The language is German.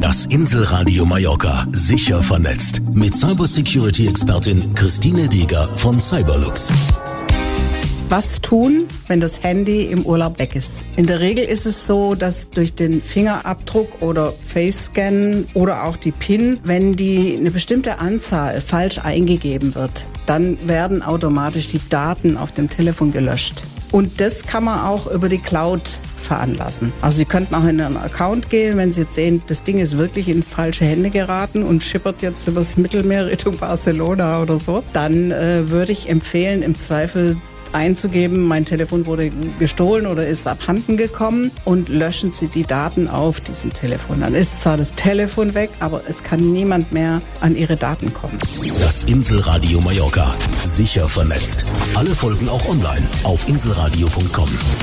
Das Inselradio Mallorca, sicher vernetzt. Mit Cybersecurity-Expertin Christine Deger von Cyberlux. Was tun, wenn das Handy im Urlaub weg ist? In der Regel ist es so, dass durch den Fingerabdruck oder Face-Scan oder auch die PIN, wenn die eine bestimmte Anzahl falsch eingegeben wird, dann werden automatisch die Daten auf dem Telefon gelöscht. Und das kann man auch über die Cloud veranlassen. Also Sie könnten auch in Ihren Account gehen, wenn Sie jetzt sehen, das Ding ist wirklich in falsche Hände geraten und schippert jetzt übers Mittelmeer Richtung Barcelona oder so, dann würde ich empfehlen, im Zweifel einzugeben, mein Telefon wurde gestohlen oder ist abhanden gekommen, und löschen Sie die Daten auf diesem Telefon. Dann ist zwar das Telefon weg, aber es kann niemand mehr an Ihre Daten kommen. Das Inselradio Mallorca, sicher vernetzt. Alle Folgen auch online auf inselradio.com.